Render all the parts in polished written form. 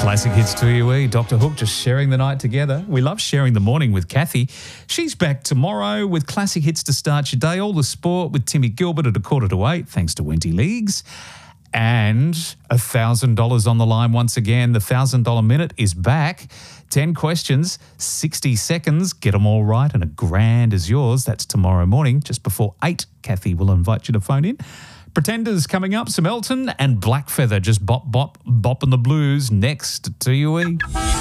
Classic Hits 2UE, Dr. Hook just sharing the night together. We love sharing the morning with Kathy. She's back tomorrow with Classic Hits to start your day. All the sport with Timmy Gilbert at 7:45, thanks to Wenty Leagues. And $1,000 on the line once again. The $1,000 minute is back. 10 questions, 60 seconds. Get them all right and $1,000 is yours. That's tomorrow morning, just before 8. Kathy will invite you to phone in. Pretenders coming up, some Elton and Blackfeather, just bopping the blues next to 2UE.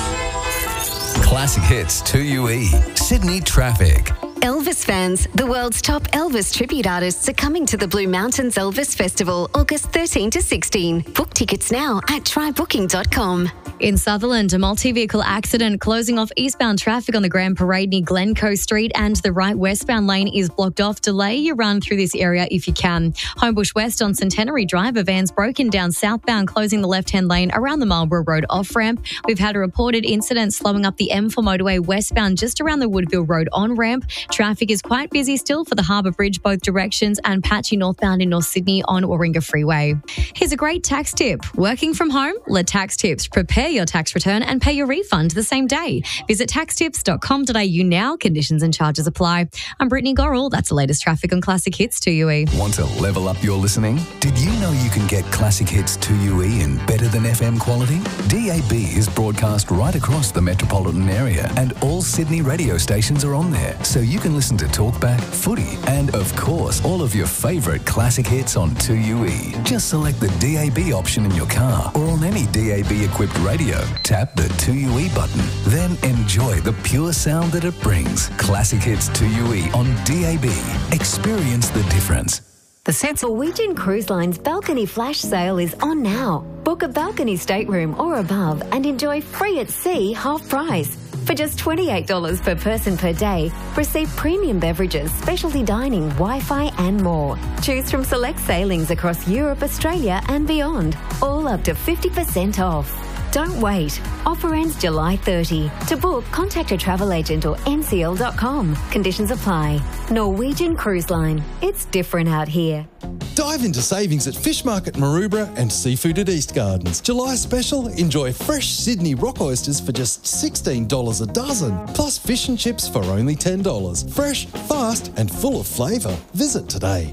Classic Hits 2UE, Sydney traffic. Elvis fans, the world's top Elvis tribute artists are coming to the Blue Mountains Elvis Festival, August 13 to 16. Book tickets now at trybooking.com. In Sutherland, a multi-vehicle accident closing off eastbound traffic on the Grand Parade near Glencoe Street, and the right westbound lane is blocked off. Delay your run through this area if you can. Homebush West on Centenary Drive, a van's broken down southbound, closing the left-hand lane around the Marlborough Road off-ramp. We've had a reported incident slowing up the M4 motorway westbound just around the Woodville Road on-ramp. Traffic is quite busy still for the Harbour Bridge both directions, and patchy northbound in North Sydney on Warringah Freeway. Here's a great tax tip. Working from home? Let Tax Tips prepare your tax return and pay your refund the same day. Visit taxtips.com.au now. Conditions and charges apply. I'm Brittany Gorrell. That's the latest traffic on Classic Hits 2UE. Want to level up your listening? Did you know you can get Classic Hits 2UE in better than FM quality? DAB is broadcast right across the metropolitan area, and all Sydney radio stations are on there, so you can listen to Talkback, Footy, and of course all of your favourite classic hits on 2UE. Just select the DAB option in your car or on any DAB equipped radio. Tap the 2UE button, then enjoy the pure sound that it brings. Classic Hits 2UE on DAB. Experience the difference. The Norwegian Cruise Line's balcony flash sale is on now. Book a balcony stateroom or above and enjoy free at sea half price. For just $28 per person per day, receive premium beverages, specialty dining, Wi-Fi and more. Choose from select sailings across Europe, Australia and beyond, all up to 50% off. Don't wait. Offer ends July 30. To book, contact a travel agent or ncl.com. Conditions apply. Norwegian Cruise Line. It's different out here. Dive into savings at Fish Market Maroubra and Seafood at East Gardens. July special, enjoy fresh Sydney rock oysters for just $16 a dozen, plus fish and chips for only $10. Fresh, fast and full of flavour. Visit today.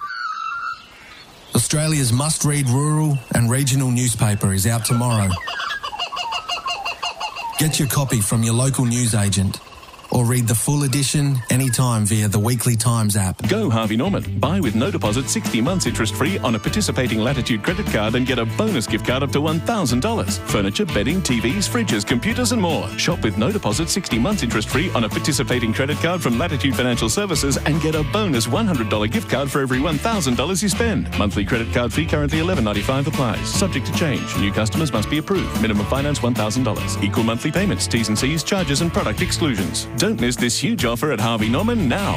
Australia's must-read rural and regional newspaper is out tomorrow. Get your copy from your local newsagent or read the full edition anytime via the Weekly Times app. Go Harvey Norman. Buy with no deposit 60 months interest-free on a participating Latitude credit card and get a bonus gift card up to $1,000. Furniture, bedding, TVs, fridges, computers and more. Shop with no deposit 60 months interest-free on a participating credit card from Latitude Financial Services and get a bonus $100 gift card for every $1,000 you spend. Monthly credit card fee currently $11.95 applies. Subject to change. New customers must be approved. Minimum finance $1,000. Equal monthly payments. T's and C's, charges and product exclusions. Don't miss this huge offer at Harvey Norman now.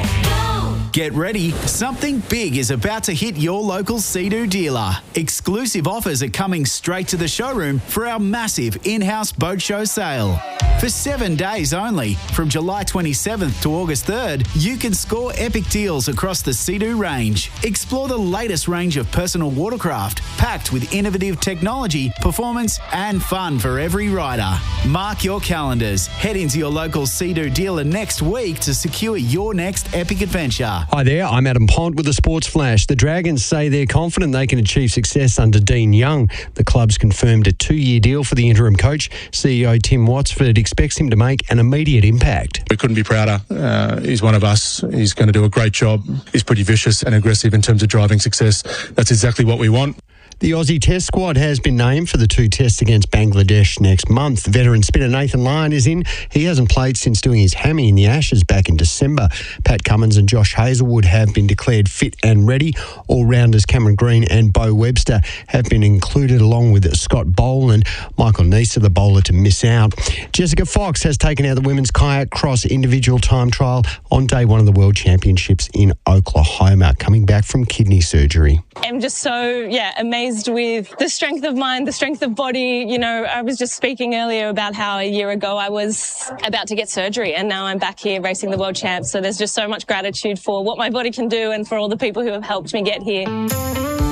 Get ready. Something big is about to hit your local Sea-Doo dealer. Exclusive offers are coming straight to the showroom for our massive in-house boat show sale. For 7 days only, from July 27th to August 3rd, you can score epic deals across the Sea-Doo range. Explore the latest range of personal watercraft, packed with innovative technology, performance and fun for every rider. Mark your calendars. Head into your local Sea-Doo dealer next week to secure your next epic adventure. Hi there, I'm Adam Pont with the Sports Flash. The Dragons say they're confident they can achieve success under Dean Young. The club's confirmed a 2-year deal for the interim coach. CEO Tim Watsford expects him to make an immediate impact. We couldn't be prouder. He's one of us. He's going to do a great job. He's pretty vicious and aggressive in terms of driving success. That's exactly what we want. The Aussie Test squad has been named for the 2 tests against Bangladesh next month. Veteran spinner Nathan Lyon is in. He hasn't played since doing his hammy in the Ashes back in December. Pat Cummins and Josh Hazlewood have been declared fit and ready. All-rounders Cameron Green and Bo Webster have been included along with Scott Boland. Michael Neser, the bowler to miss out. Jessica Fox has taken out the women's kayak cross individual time trial on day 1 of the World Championships in Oklahoma, coming back from kidney surgery. I'm just so, amazed with the strength of mind, the strength of body. You know, I was just speaking earlier about how a year ago I was about to get surgery and now I'm back here racing the World Champs. So there's just so much gratitude for what my body can do and for all the people who have helped me get here.